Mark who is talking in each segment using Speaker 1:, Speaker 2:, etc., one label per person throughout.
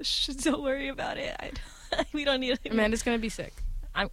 Speaker 1: Don't worry about it. We don't need it.
Speaker 2: Amanda's gonna be sick.
Speaker 1: I'm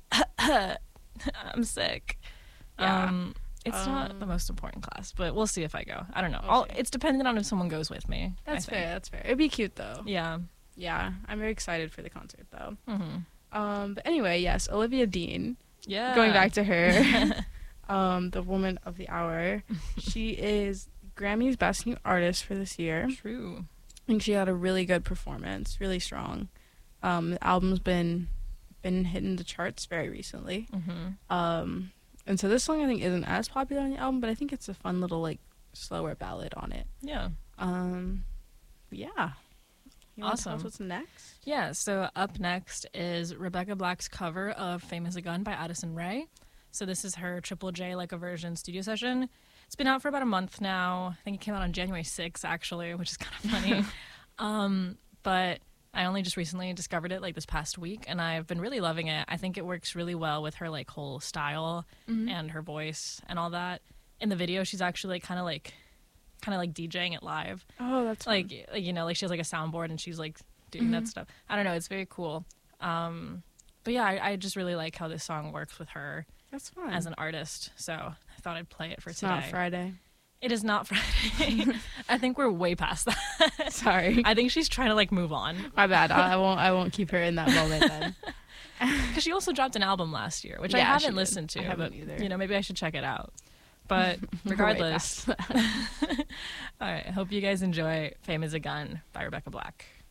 Speaker 1: sick.
Speaker 2: Yeah.
Speaker 1: It's not the most important class, but we'll see if I go. I don't know.
Speaker 2: Okay.
Speaker 1: It's dependent on if someone goes with me.
Speaker 2: That's
Speaker 1: I think.
Speaker 2: fair. That's fair. It'd be cute though.
Speaker 1: Yeah.
Speaker 2: Yeah, I'm very excited for the concert though.
Speaker 1: Mm-hmm.
Speaker 2: But anyway, yes, Olivia Dean.
Speaker 1: Yeah.
Speaker 2: Going back to her, the woman of the hour. She is Grammy's Best New Artist for this year.
Speaker 1: True.
Speaker 2: I think she had a really good performance, really strong. The album's been hitting the charts very recently.
Speaker 1: Mm-hmm.
Speaker 2: And so this song I think isn't as popular on the album, but I think it's a fun little like slower ballad on it.
Speaker 1: Yeah.
Speaker 2: Yeah. You want to tell us
Speaker 1: Awesome.
Speaker 2: what's next?
Speaker 1: Yeah, so up next is Rebecca Black's cover of Fame Is a Gun by Addison Rae. So this is her Triple J like a version studio session. It's been out for about a month now. I think it came out on January 6th, actually, which is kind of funny. But I only just recently discovered it like this past week, and I've been really loving it. I think it works really well with her like whole style and her voice and all that. In the video, she's actually kind of like DJing it live.
Speaker 2: Oh, that's fun.
Speaker 1: Like you know, like she has like a soundboard and she's like doing that stuff. I don't know, it's very cool. But yeah, I just really like how this song works with her
Speaker 2: That's fun.
Speaker 1: as an artist. So I thought I'd play it for
Speaker 2: it's
Speaker 1: today.
Speaker 2: not Friday.
Speaker 1: It is not Friday. I think we're way past that.
Speaker 2: Sorry.
Speaker 1: I think she's trying to like move on.
Speaker 2: My bad. I won't keep her in that moment then.
Speaker 1: Because she also dropped an album last year, which I
Speaker 2: Yeah, she
Speaker 1: haven't
Speaker 2: did.
Speaker 1: listened to.
Speaker 2: I haven't
Speaker 1: but,
Speaker 2: either.
Speaker 1: You know, maybe I should check it out. But
Speaker 2: We're way
Speaker 1: regardless.
Speaker 2: past that.
Speaker 1: All right. I hope you guys enjoy Fame Is a Gun by Rebecca Black.